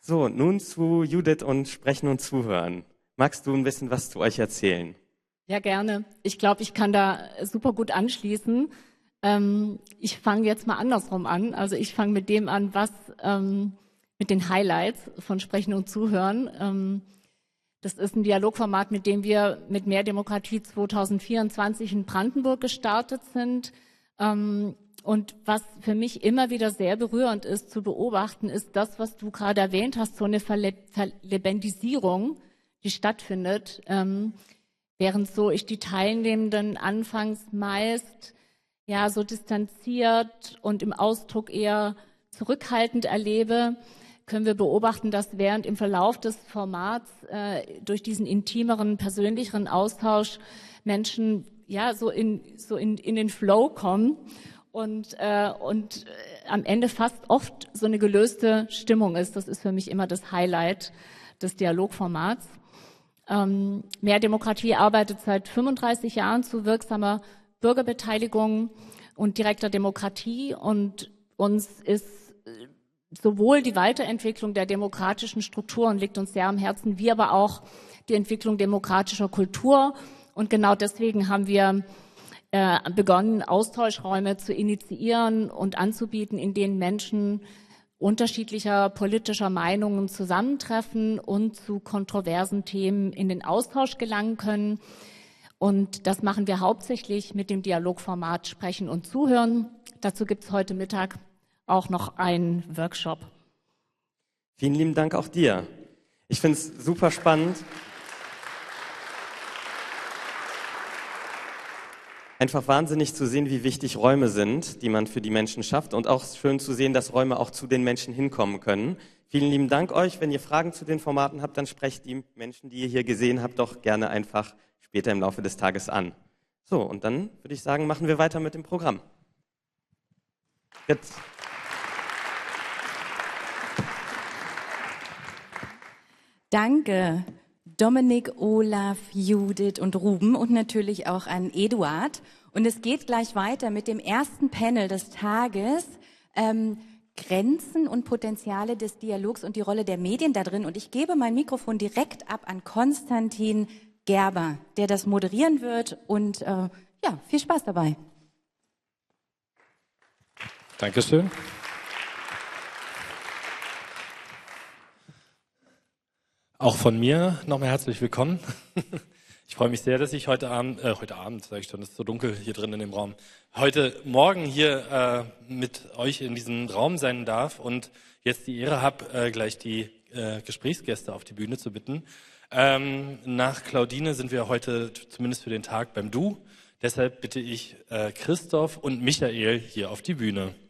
So, nun zu Judith und Sprechen und Zuhören. Magst du ein bisschen was zu euch erzählen? Ja, gerne. Ich glaube, ich kann da super gut anschließen. Ich fange jetzt mal andersrum an. Also ich fange mit dem an, was mit den Highlights von Sprechen und Zuhören. Das ist ein Dialogformat, mit dem wir mit Mehr Demokratie 2024 in Brandenburg gestartet sind. Und was für mich immer wieder sehr berührend ist zu beobachten, ist das, was du gerade erwähnt hast, so eine Verlebendisierung, die stattfindet, während so ich die Teilnehmenden anfangs meist ja so distanziert und im Ausdruck eher zurückhaltend erlebe, können wir beobachten, dass während im Verlauf des Formats durch diesen intimeren, persönlicheren Austausch Menschen ja so in den Flow kommen und am Ende fast oft so eine gelöste Stimmung ist. Das ist für mich immer das Highlight des Dialogformats. Mehr Demokratie arbeitet seit 35 Jahren zu wirksamer Bürgerbeteiligung und direkter Demokratie, und uns ist sowohl die Weiterentwicklung der demokratischen Strukturen liegt uns sehr am Herzen, wie aber auch die Entwicklung demokratischer Kultur. Und genau deswegen haben wir begonnen, Austauschräume zu initiieren und anzubieten, in denen Menschen unterschiedlicher politischer Meinungen zusammentreffen und zu kontroversen Themen in den Austausch gelangen können. Und das machen wir hauptsächlich mit dem Dialogformat Sprechen und Zuhören. Dazu gibt es heute Mittag auch noch einen Workshop. Vielen lieben Dank auch dir. Ich finde es super spannend. Einfach wahnsinnig zu sehen, wie wichtig Räume sind, die man für die Menschen schafft, und auch schön zu sehen, dass Räume auch zu den Menschen hinkommen können. Vielen lieben Dank euch. Wenn ihr Fragen zu den Formaten habt, dann sprecht die Menschen, die ihr hier gesehen habt, doch gerne einfach später im Laufe des Tages an. So, und dann würde ich sagen, machen wir weiter mit dem Programm. Jetzt. Danke, Dominik, Olaf, Judith und Ruben, und natürlich auch an Eduard. Und es geht gleich weiter mit dem ersten Panel des Tages, Grenzen und Potenziale des Dialogs und die Rolle der Medien da drin. Und ich gebe mein Mikrofon direkt ab an Konstantin Gerber, der das moderieren wird. Und ja, viel Spaß dabei. Dankeschön. Auch von mir nochmal herzlich willkommen. Ich freue mich sehr, dass ich heute Abend, sage ich schon, es ist so dunkel hier drin in dem Raum, heute Morgen hier mit euch in diesem Raum sein darf und jetzt die Ehre habe, gleich die Gesprächsgäste auf die Bühne zu bitten. Nach Claudine sind wir heute zumindest für den Tag beim Du. Deshalb bitte ich Christoph und Michael hier auf die Bühne.